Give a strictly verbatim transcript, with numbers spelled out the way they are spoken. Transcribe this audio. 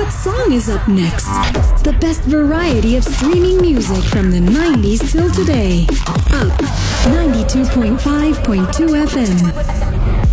What song is up next? The best variety of streaming music from the nineties till today. Up ninety-two point five point two F M.